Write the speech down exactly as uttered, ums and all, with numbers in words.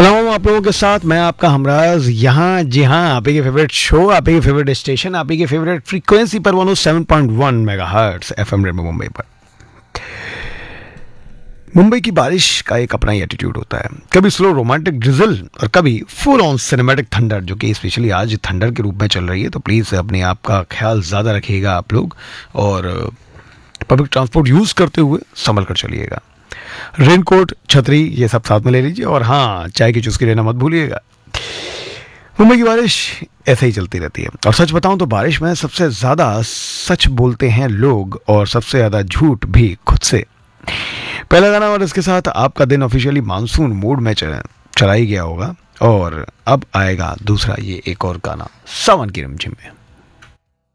हूँ आप लोगों के साथ, मैं आपका हमराज यहाँ। जी हाँ, आप ही के फेवरेट शो, आप ही के फेवरेट स्टेशन, आप ही के फेवरेट फ्रीक्वेंसी पर one O seven point one megahertz FM rainbow Mumbai पर। मुंबई की बारिश का एक अपना ही एटीट्यूड होता है, कभी स्लो रोमांटिक ड्रिजल और कभी फुल ऑन सिनेमैटिक थंडर, जो कि स्पेशली आज थंडर के रूप में चल रही है। तो प्लीज़ अपने आप का ख्याल ज़्यादा रखिएगा आप लोग, और पब्लिक ट्रांसपोर्ट यूज़ करते हुए संभल कर चलिएगा। रेनकोट, छतरी ये सब साथ में ले लीजिए, और हाँ, चाय की चुस्की लेना मत भूलिएगा। मुंबई की बारिश ऐसे ही चलती रहती है, और सच बताऊं तो बारिश में सबसे ज़्यादा सच बोलते हैं लोग, और सबसे ज़्यादा झूठ भी खुद से। पहला गाना, और इसके साथ आपका दिन ऑफिशियली मानसून मूड में चला ही गया होगा। और अब आएगा दूसरा, ये एक और गाना सावन की रिमझिम में।